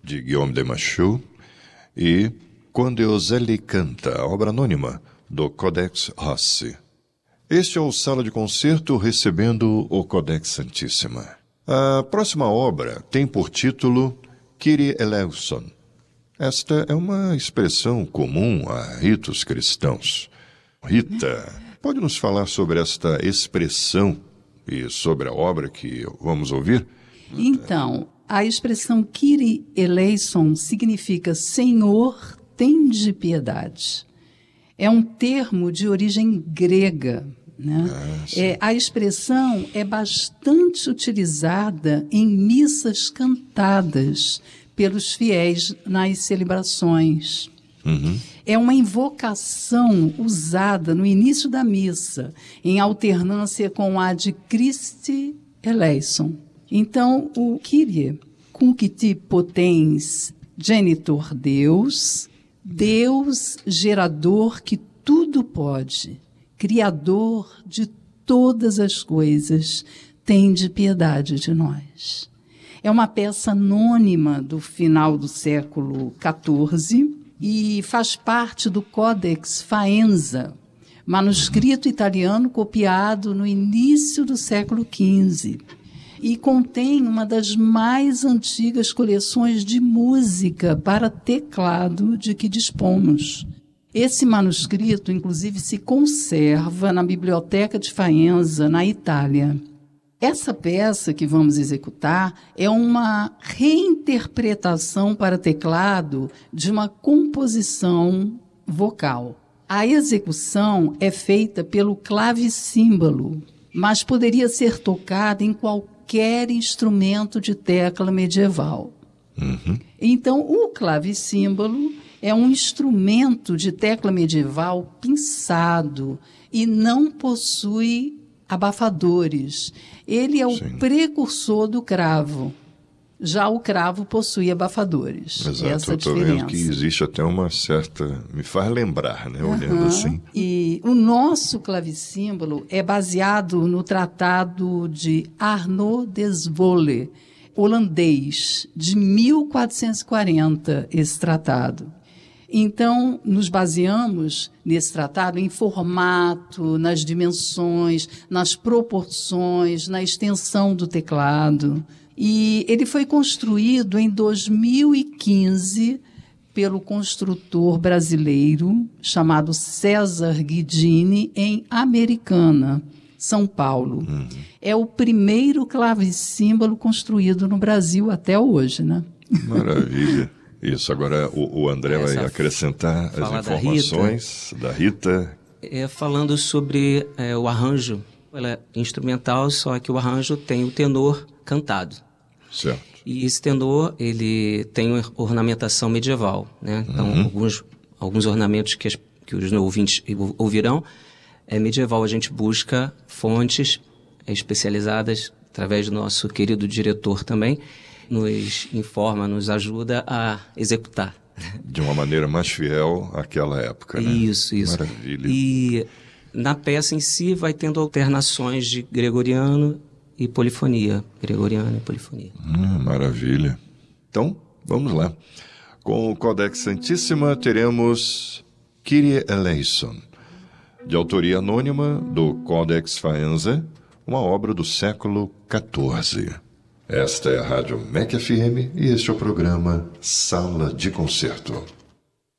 de Guillaume de Machaut, e Quando Ozeli Canta, obra anônima do Codex Rossi. Este é o Sala de Concerto recebendo o Codex Santíssima. A próxima obra tem por título Kyrie eleison. Esta é uma expressão comum a ritos cristãos. Rita, pode nos falar sobre esta expressão e sobre a obra que vamos ouvir? Então, a expressão Kyrie eleison significa Senhor, tende piedade. É um termo de origem grega, né? A expressão é bastante utilizada em missas cantadas pelos fiéis nas celebrações. É uma invocação usada no início da missa, em alternância com a de Christe eleison. Então, o Kyrie, cuncti potens, genitor Deus, Deus gerador que tudo pode, Criador de todas as coisas, tende piedade de nós. É uma peça anônima do final do século XIV e faz parte do Codex Faenza, manuscrito italiano copiado no início do século XV. E contém uma das mais antigas coleções de música para teclado de que dispomos. Esse manuscrito, inclusive, se conserva na Biblioteca de Faenza, na Itália. Essa peça que vamos executar é uma reinterpretação para teclado de uma composição vocal. A execução é feita pelo clavicímbalo, mas poderia ser tocada em qualquer instrumento de tecla medieval. Então, o clavicímbalo é um instrumento de tecla medieval pinçado e não possui abafadores. Ele é o precursor do cravo. Já o cravo possui abafadores. Exato, essa eu estou vendo que existe até uma certa... Me faz lembrar, né? Olhando assim. E o nosso clavicímbalo é baseado no tratado de Arnaud Desvolle, holandês, de 1440, esse tratado. Então, nos baseamos nesse tratado em formato, nas dimensões, nas proporções, na extensão do teclado. E ele foi construído em 2015 pelo construtor brasileiro chamado César Guidini, em Americana, São Paulo. É o primeiro clavicímbalo construído no Brasil até hoje, né? Maravilha. Isso, agora o André vai acrescentar as informações da Rita. Falando sobre o arranjo, ela é instrumental, só que o arranjo tem o tenor cantado. Certo. E esse tenor, ele tem ornamentação medieval, né? Então, alguns ornamentos que os ouvintes ouvirão é medieval. A gente busca fontes especializadas, através do nosso querido diretor também, nos informa, nos ajuda a executar. De uma maneira mais fiel àquela época, né? Isso. Maravilha. E na peça em si vai tendo alternações de gregoriano e polifonia. Gregoriano e polifonia. Maravilha. Então, vamos lá. Com o Codex Santíssima teremos Kyrie eleison, de autoria anônima do Codex Faenza, uma obra do século XIV. Esta é a Rádio MEC FM e este é o programa Sala de Concerto.